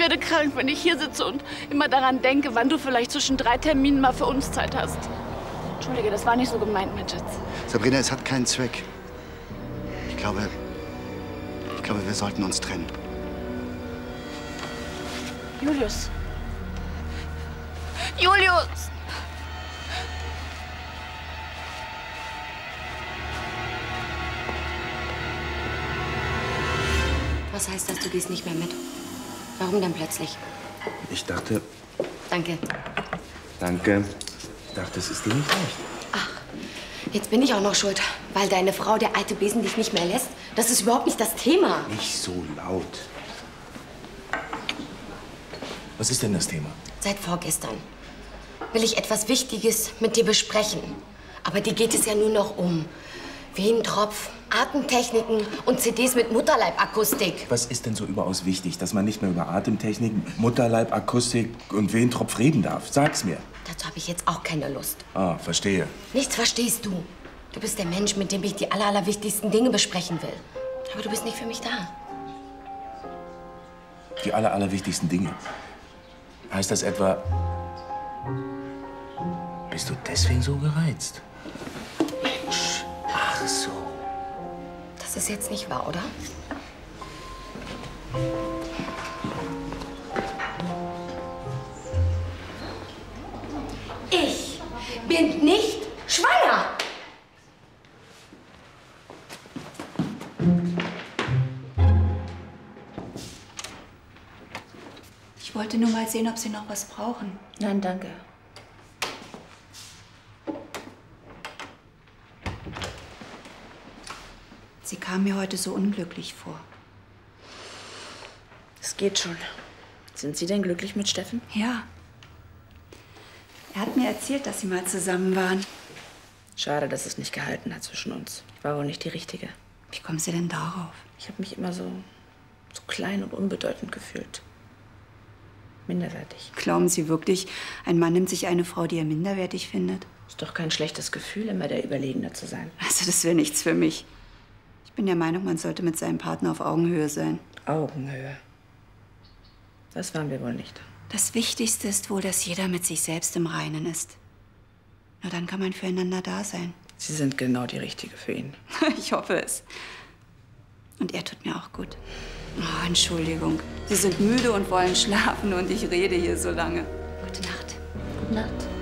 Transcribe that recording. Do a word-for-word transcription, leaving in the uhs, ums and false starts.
werde krank, wenn ich hier sitze und immer daran denke, wann du vielleicht zwischen drei Terminen mal für uns Zeit hast. Entschuldige, das war nicht so gemeint, mein Schatz. Sabrina, es hat keinen Zweck. Ich glaube, ich glaube, wir sollten uns trennen. Julius. Julius! Was heißt das, du gehst nicht mehr mit? Warum denn plötzlich? Ich dachte... Danke. Danke. Ich dachte, es ist dir nicht recht. Ach, jetzt bin ich auch noch schuld, weil deine Frau, der alte Besen, dich nicht mehr lässt. Das ist überhaupt nicht das Thema. Nicht so laut. Was ist denn das Thema? Seit vorgestern will ich etwas Wichtiges mit dir besprechen. Aber dir geht es ja nur noch um Wehentropf, Atemtechniken und C Ds mit Mutterleibakustik. Was ist denn so überaus wichtig, dass man nicht mehr über Atemtechniken, Mutterleibakustik und Wehentropf reden darf? Sag's mir. Dazu habe ich jetzt auch keine Lust. Ah, verstehe. Nichts verstehst du. Du bist der Mensch, mit dem ich die aller, allerwichtigsten Dinge besprechen will. Aber du bist nicht für mich da. Die aller, allerwichtigsten Dinge. Heißt das etwa, bist du deswegen so gereizt? Mensch, ach so. Das ist jetzt nicht wahr, oder? Ich bin nicht schwanger! Ich wollte nur mal sehen, ob Sie noch was brauchen. Nein, danke. Sie kam mir heute so unglücklich vor. Es geht schon. Sind Sie denn glücklich mit Steffen? Ja. Er hat mir erzählt, dass Sie mal zusammen waren. Schade, dass es nicht gehalten hat zwischen uns. Ich war wohl nicht die Richtige. Wie kommen Sie denn darauf? Ich habe mich immer so, so klein und unbedeutend gefühlt. Minderwertig. Glauben Sie wirklich, ein Mann nimmt sich eine Frau, die er minderwertig findet? Ist doch kein schlechtes Gefühl, immer der Überlegene zu sein. Also das wäre nichts für mich. Ich bin der Meinung, man sollte mit seinem Partner auf Augenhöhe sein. Augenhöhe. Das waren wir wohl nicht. Das Wichtigste ist wohl, dass jeder mit sich selbst im Reinen ist. Nur dann kann man füreinander da sein. Sie sind genau die Richtige für ihn. Ich hoffe es. Und er tut mir auch gut. Oh, Entschuldigung. Sie sind müde und wollen schlafen und ich rede hier so lange. Gute Nacht. Gute Nacht.